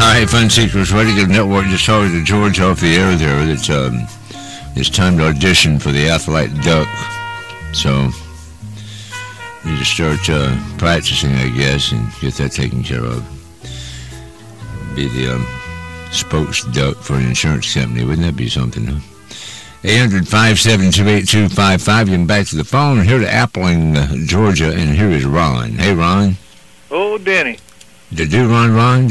Hi, Fun Seekers Radio Network. Just talking to George off the air there. It's time to audition for the Athlete Duck. So, need to start practicing, I guess, and get that taken care of. Be the spokes duck for an insurance company. Wouldn't that be something, huh? 800-572-8255. Getting back to the phone. Here to Appling, Georgia, and here is Ron. Hey, Ron. Oh, Denny. Do Ron.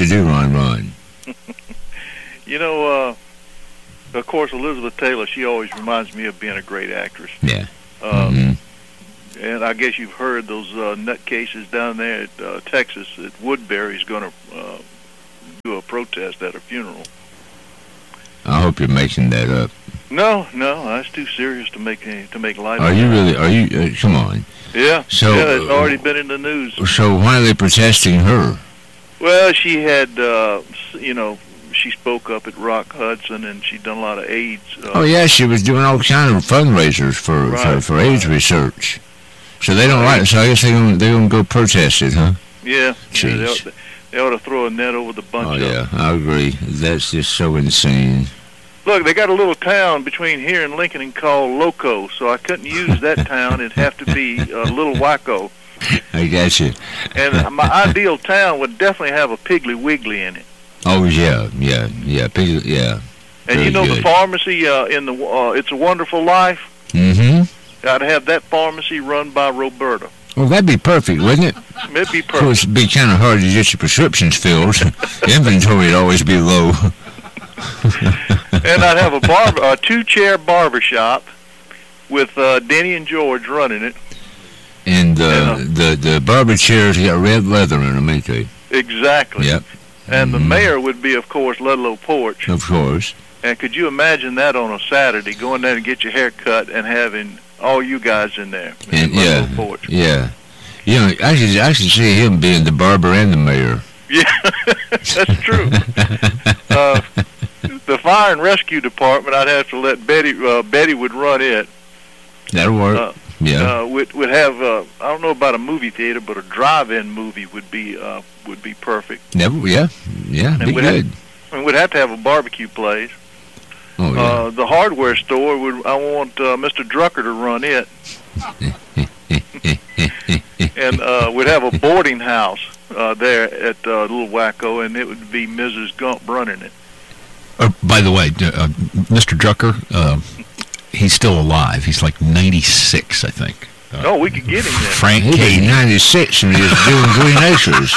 You know, of course, Elizabeth Taylor, she always reminds me of being a great actress. Yeah. And I guess you've heard those nutcases down there at Texas that Woodbury's going to do a protest at her funeral. I hope you're making that up. No, that's too serious to make light of. Are you really? Are you? Come on. Yeah. So, yeah, it's already been in the news. So why are they protesting her? Well, she had, she spoke up at Rock Hudson, and she'd done a lot of AIDS. Oh yeah, she was doing all kind of fundraisers for AIDS research. So they don't like it. So I guess they're gonna go protest it, huh? Yeah. Jeez. Yeah, they ought to throw a net over the bunch of them. Oh yeah, I agree. That's just so insane. Look, they got a little town between here and Lincoln called Loco, so I couldn't use that town. It'd have to be Little Waco. I got you. And my ideal town would definitely have a Piggly Wiggly in it. Oh yeah, Piggly, yeah. And very you know good. the pharmacy in the It's a Wonderful Life. Mm-hmm. I'd have that pharmacy run by Roberta. Well, that'd be perfect, wouldn't it? It'd be Of course, perfect. it'd be kind of hard to get your prescriptions filled. Inventory would always be low. And I'd have a two-chair barber shop with Denny and George running it. And the barber chairs got red leather in them, ain't they? Exactly. Yep. And the mayor would be, of course, Ludlow Porch. Of course. And could you imagine that on a Saturday, going there to get your hair cut and having all you guys in there? And Ludlow Porch. Yeah. You know, I can see him being the barber and the mayor. Yeah, that's true. The fire and rescue department, I'd have to let Betty would run it. That'll work. Yeah. Would have I don't know about a movie theater, but a drive-in movie would be perfect. Yeah, be good. And we'd have to have a barbecue place. Oh yeah. The hardware store I want Mr. Drucker to run it. And we'd have a boarding house there at Little Waco, and it would be Mrs. Gump running it. By the way, Mr. Drucker, he's still alive. He's like 96, I think. No, we could get him there. Frank He was Cady. 96 and he was doing Green Acres.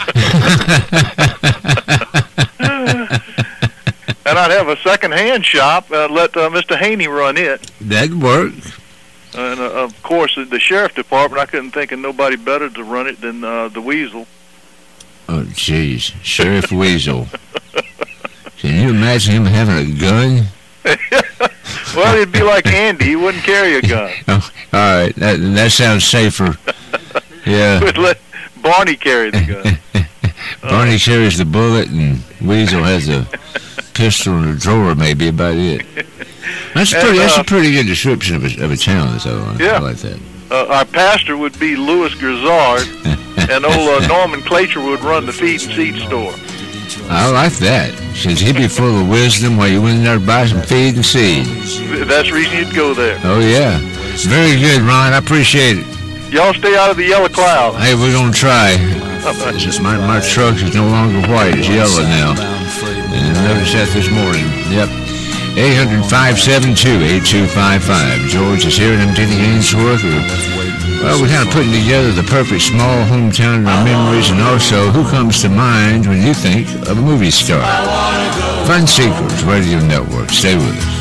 And I'd have a second-hand shop. Let Mr. Haney run it. That'd work. And, of course, the sheriff department, I couldn't think of nobody better to run it than the Weasel. Oh, jeez. Sheriff Weasel. Can you imagine him having a gun? Well, it'd be like Andy. He wouldn't carry a gun. Oh, all right. That sounds safer. Yeah. We'd let Barney carry the gun. Barney carries the bullet and Weasel has a pistol in a drawer, maybe about it. That's a pretty good description of a town, so Yeah. I like that. Our pastor would be Louis Grizzard, and old Norman Claytor would run the feed and seed store. I like that, since he'd be full of wisdom while you went in there to buy some feed and seed. That's the reason you'd go there. Oh, yeah. Very good, Ron. I appreciate it. Y'all stay out of the yellow cloud. Hey, we're going to try. It's just my truck is no longer white. It's yellow now. And I noticed that this morning. Yep. 800-572-8255. George is here, and I'm Denny Ainsworth. Well, we're kind of putting together the perfect small hometown in our memories, and also who comes to mind when you think of a movie star. Fun Seekers Radio Network. Stay with us.